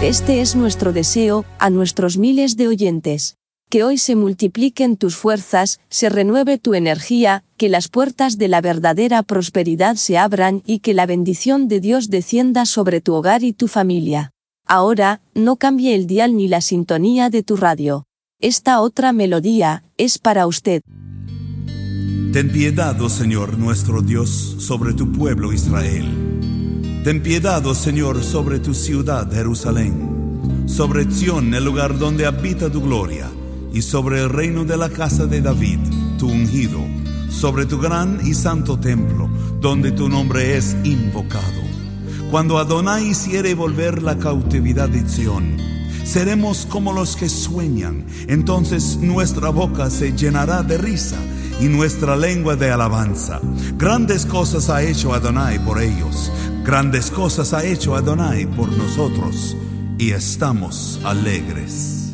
Este es nuestro deseo, a nuestros miles de oyentes. Que hoy se multipliquen tus fuerzas, se renueve tu energía, que las puertas de la verdadera prosperidad se abran y que la bendición de Dios descienda sobre tu hogar y tu familia. Ahora, no cambie el dial ni la sintonía de tu radio. Esta otra melodía es para usted. Ten piedad, oh Señor nuestro Dios, sobre tu pueblo Israel. Ten piedad, oh Señor, sobre tu ciudad Jerusalén, sobre Sión, el lugar donde habita tu gloria, y sobre el reino de la casa de David, tu ungido, sobre tu gran y santo templo, donde tu nombre es invocado. Cuando Adonai hiciere volver la cautividad de Sión, seremos como los que sueñan. Entonces nuestra boca se llenará de risa y nuestra lengua de alabanza. Grandes cosas ha hecho Adonai por ellos, grandes cosas ha hecho Adonai por nosotros, y estamos alegres.